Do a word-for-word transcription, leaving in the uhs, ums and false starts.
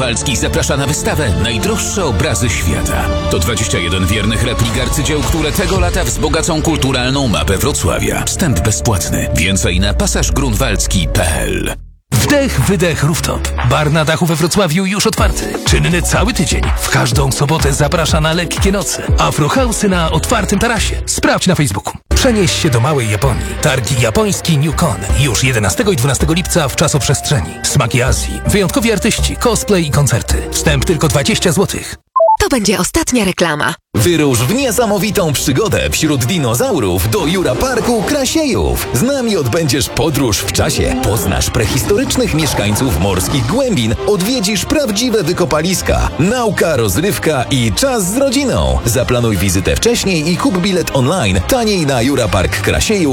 Grunwaldzki zaprasza na wystawę Najdroższe obrazy świata. To dwadzieścia jeden wiernych replik arcydzieł, które tego lata wzbogacą kulturalną mapę Wrocławia. Wstęp bezpłatny. Więcej na pasaż grunwaldzki kropka p l. Wdech, wydech, rooftop. Bar na dachu we Wrocławiu już otwarty. Czynny cały tydzień. W każdą sobotę zaprasza na lekkie noce. Afro House'y na otwartym tarasie. Sprawdź na Facebooku. Przenieś się do małej Japonii. Targi japoński NewCon. Już jedenastego i dwunastego lipca w czasoprzestrzeni. Smaki Azji. Wyjątkowi artyści, cosplay i koncerty. Wstęp tylko dwadzieścia złotych. To będzie ostatnia reklama. Wyrusz w niesamowitą przygodę wśród dinozaurów do Jura Parku Krasiejów. Z nami odbędziesz podróż w czasie. Poznasz prehistorycznych mieszkańców morskich głębin. Odwiedzisz prawdziwe wykopaliska. Nauka, rozrywka i czas z rodziną. Zaplanuj wizytę wcześniej i kup bilet online. Taniej na Jura Park Krasiejów